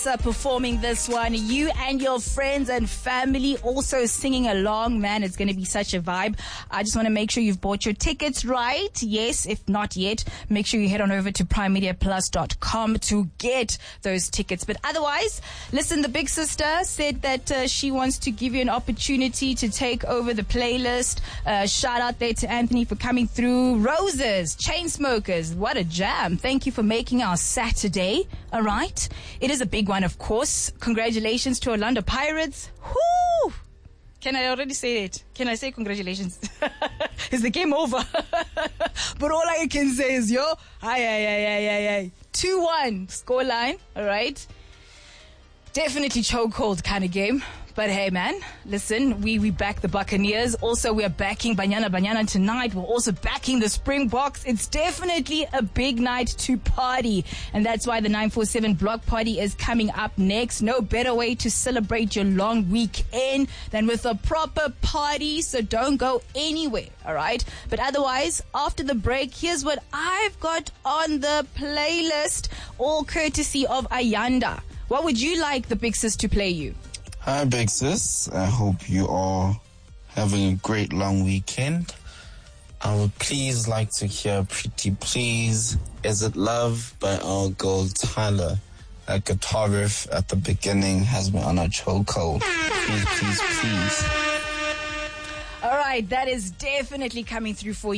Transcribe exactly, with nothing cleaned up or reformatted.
Uh, performing this one, you and your friends and family also singing along. Man, it's going to be such a vibe. I just want to make sure you've bought your tickets right. Yes, if not yet, make sure you head on over to prime media plus dot com to get those tickets. But otherwise, listen, the big sister said that uh, she wants to give you an opportunity to take over the playlist. Uh, shout out there to Anthony for coming through. Roses, Chainsmokers, what a jam. Thank you for making our Saturday. All right. It is a big one, of course. Congratulations to Orlando Pirates. Whoo! Can I already say it? Can I say congratulations? Is the game over? But all I can say is, yo, aye, aye, aye, aye, aye, aye. two one scoreline, all right? Definitely chokehold kind of game. But hey, man, listen, we, we back the Buccaneers. Also, we are backing Banyana Banyana tonight. We're also backing the Springboks. It's definitely a big night to party. And that's why the nine four seven block party is coming up next. No better way to celebrate your long weekend than with a proper party. So don't go anywhere, all right? But otherwise, after the break, here's what I've got on the playlist, all courtesy of Ayanda. What would you like the big sis to play you? Hi, big sis. I hope you are having a great long weekend. I would please like to hear Pretty Please, Is It Love by our girl Tyler. That guitar riff at the beginning has me on a chokehold. Please, please, please. All right, that is definitely coming through for you.